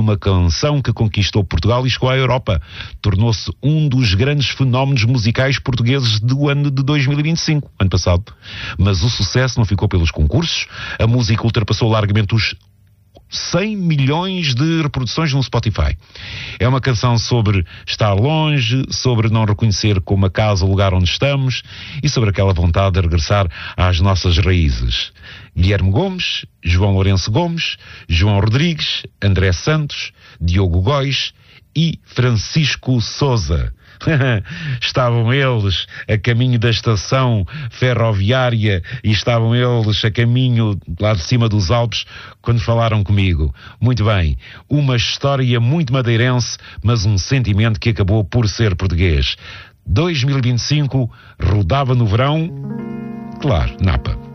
numa canção que conquistou Portugal e chegou à Europa. Tornou-se um dos grandes fenómenos musicais portugueses do ano de 2025, ano passado. Mas o sucesso não ficou pelos concursos. A música ultrapassou largamente os 100 milhões de reproduções no Spotify. É uma canção sobre estar longe, sobre não reconhecer como a casa o lugar onde estamos e sobre aquela vontade de regressar às nossas raízes. Guilherme Gomes, João Lourenço Gomes, João Rodrigues, André Santos, Diogo Góis e Francisco Sousa. Estavam eles a caminho da estação ferroviária e estavam eles a caminho lá de cima dos Alpes quando falaram comigo. Muito bem, uma história muito madeirense, mas um sentimento que acabou por ser português. 2025 rodava no verão, claro, Napa.